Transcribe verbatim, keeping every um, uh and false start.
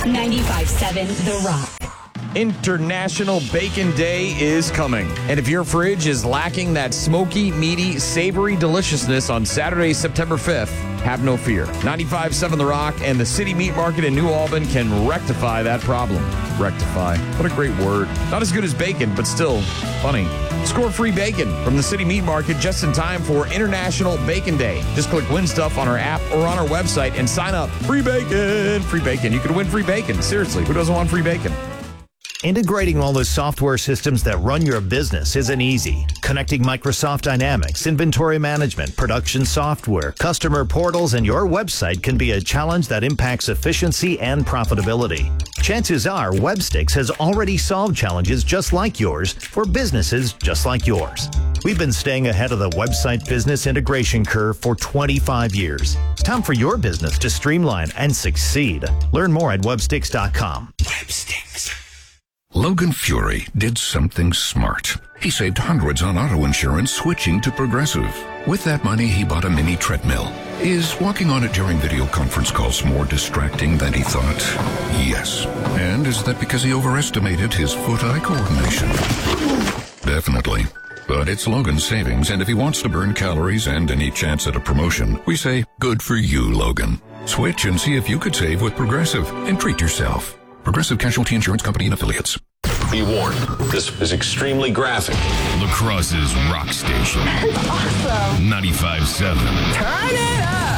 ninety-five seven The Rock. International Bacon Day is coming. And if your fridge is lacking that smoky, meaty, savory deliciousness on Saturday, September fifth, have no fear. ninety-five seven The Rock and the City Meat Market in New Albany can rectify that problem. Rectify. What a great word. Not as good as bacon, but still funny. Score free bacon from the City Meat Market just in time for International Bacon Day. Just click Win Stuff on our app or on our website and sign up. Free bacon. Free bacon. You can win free bacon. Seriously, who doesn't want free bacon? Integrating all the software systems that run your business isn't easy. Connecting Microsoft Dynamics, inventory management, production software, customer portals, and your website can be a challenge that impacts efficiency and profitability. Chances are Webstix has already solved challenges just like yours for businesses just like yours. We've been staying ahead of the website business integration curve for twenty-five years. It's time for your business to streamline and succeed. Learn more at webstix dot com. Webstix. Logan Fury did something smart. He saved hundreds on auto insurance switching to Progressive. With that money, he bought a mini treadmill. Is walking on it during video conference calls more distracting than he thought? Yes. And is that because he overestimated his foot-eye coordination? Definitely. But it's Logan's savings, and if he wants to burn calories and any chance at a promotion, we say, good for you, Logan. Switch and see if you could save with Progressive and treat yourself. Progressive Casualty Insurance Company and Affiliates. Be warned, this is extremely graphic. La Crosse's Rock Station. That's awesome. ninety-five seven. Turn it up.